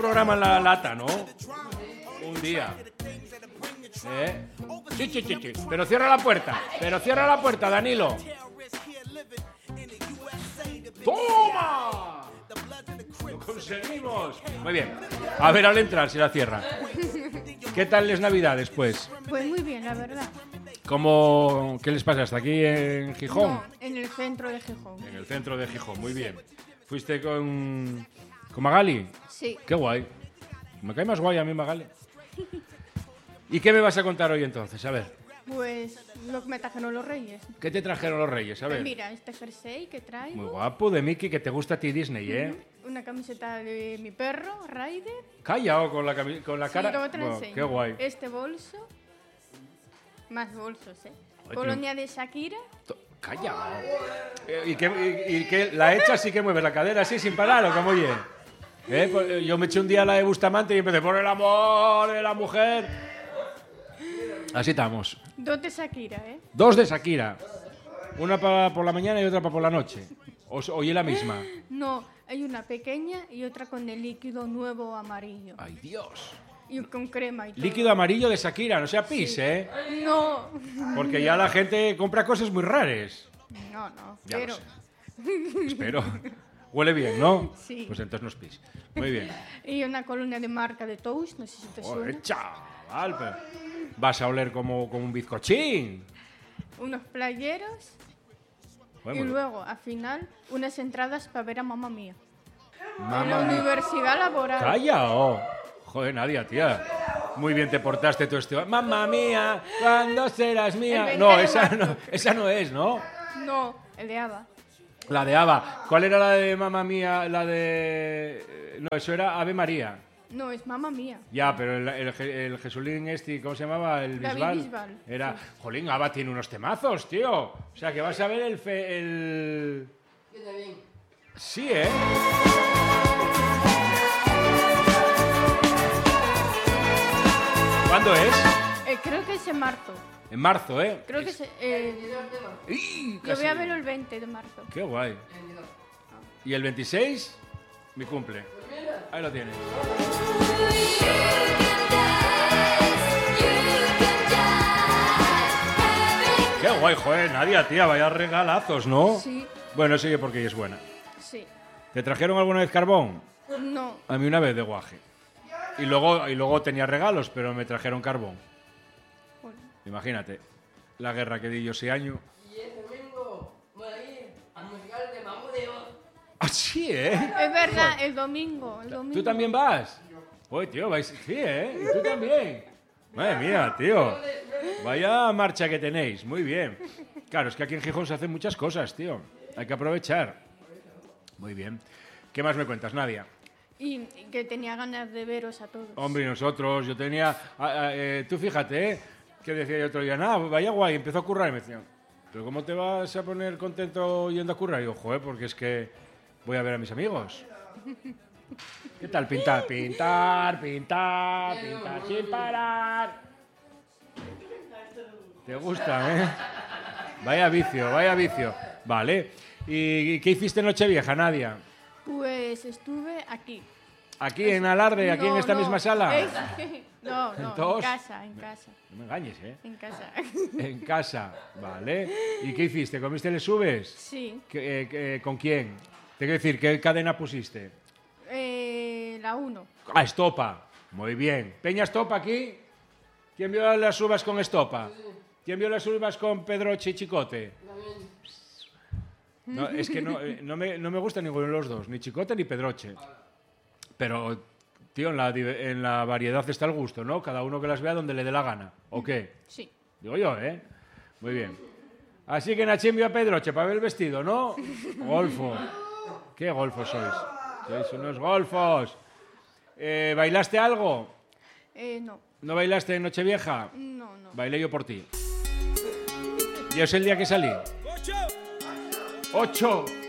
programa en la lata, ¿no? Un día. Sí. Pero cierra la puerta, Danilo. ¡Toma! ¡Lo conseguimos! Muy bien. A ver, al entrar, si la cierra. ¿Qué tal les Navidades, pues? Pues muy bien, la verdad. ¿Qué les pasa? ¿Hasta aquí en Gijón? No, en el centro de Gijón. En el centro de Gijón, muy bien. ¿Fuiste con Magali? Sí. Qué guay. Me cae más guay a mí Magali. ¿Y qué me vas a contar hoy entonces? A ver. Pues lo que me trajeron los Reyes. ¿Qué te trajeron los Reyes? A ver. Mira, este jersey que traigo. Muy guapo, de Mickey, que te gusta a ti Disney, ¿eh? Una camiseta de mi perro, Ryder. Callao con la cara. Sí, luego te lo Bueno, enseño. qué guay. Este bolso. Más bolsos, ¿eh? Ay, Colonia de Shakira. Callao. ¿Y qué? ¿La echas y que mueves la cadera así sin parar o cómo oye? Pues yo me eché un día la de Bustamante y empecé por el amor de la mujer. Así estamos. 2 de Shakira, ¿eh? 2 de Shakira. Una por la mañana y otra para por la noche. ¿Oye la misma? No, hay una pequeña y otra con el líquido nuevo amarillo. ¡Ay, Dios! Y con crema y todo. Líquido amarillo de Shakira, no sea pis, Sí. ¿eh? No. Porque ya la gente compra cosas muy raras. No, Ya pero... lo sé. Espero. Huele bien, ¿no? Sí. Pues entonces no es pis. Muy bien. Y una colonia de marca de Toast, no sé si te suena. Joder, chaval, pero vas a oler como un bizcochín. Unos playeros Bueno, y luego, al final, unas entradas para ver a Mamma Mía. En la Mamma mía. universidad laboral. ¡Calla! Oh. Joder, Nadia, tía. Muy bien te portaste tú este... ¡Mamma mía! ¿Cuándo serás mía? El No, 20 de marzo. esa no es, ¿no? No, el de Ava. La de Ava. ¿Cuál era la de Mamma mía? La de... No, eso era Ave María. No, es Mamma Mía. Ya, pero el Jesulín ¿cómo se llamaba? El David Bisbal. Bisbal, Era... sí. Jolín, Ava tiene unos temazos, tío. O sea, que vas a ver el... Yo también. Sí, ¿eh? ¿Cuándo es? Creo que es en marzo. En marzo, ¿eh? Creo que es... ¡Ih! yo Casi. voy a verlo el 20 de marzo. Qué guay. ¿Y el 26? Mi cumple. Ahí lo tienes. Qué guay, joder, Nadia, tía, vaya regalazos, ¿no? Sí, Bueno, sigue porque ella es buena. sí. ¿Te trajeron alguna vez carbón? No, A mí una vez de guaje. Y luego tenía regalos, pero me trajeron carbón. bueno, Imagínate, la guerra que di yo ese año. Y el domingo voy a ir al musical de Mambo de Oz. Así, ¿eh? es verdad, el domingo. ¿Tú también vas? Oye, tío, vais... Sí, ¿eh? ¿Y tú también? Madre mía, tío. Vaya marcha que tenéis. Muy bien. Claro, es que aquí en Gijón se hacen muchas cosas, tío. Hay que aprovechar. Muy bien. ¿Qué más me cuentas, Nadia? Y que tenía ganas de veros a todos. Hombre, y nosotros, yo tenía... tú fíjate, ¿eh? Que decía yo otro día, nada, vaya guay, empezó a currar. Y me decían, ¿pero cómo te vas a poner contento yendo a currar? Y yo, joder, porque es que voy a ver a mis amigos. ¿Qué tal pintar? Pintar sin parar. ¿Te gusta, eh? Vaya vicio. Vale. ¿Y qué hiciste en Nochevieja, Nadia? Pues estuve aquí. ¿Aquí en Alarde, aquí en No, esta no, misma sala? No, Entonces- en casa. No me engañes, ¿eh? En casa. En casa, vale. ¿Y qué hiciste? ¿Comiste les subes? Sí. ¿Con quién? Te quiero decir, ¿qué cadena pusiste? La 1. Ah, Estopa. Muy bien. ¿Peña Estopa aquí? ¿Quién vio las uvas con Estopa? ¿Quién vio las uvas con Pedroche y Chicote? No, es que no me gusta ninguno de los dos, ni Chicote ni Pedroche. Pero, tío, en la variedad está el gusto, ¿no? Cada uno que las vea donde le dé la gana. ¿O qué? Sí. Digo yo, ¿eh? Muy bien. Así que Nachín vio a Pedroche para ver el vestido, ¿no? Golfo. ¿Qué golfos sois? Sois unos golfos. ¿Bailaste algo? No. ¿No bailaste en Nochevieja? No. Bailé yo por ti. ¿Y es el día que salí? ¡8!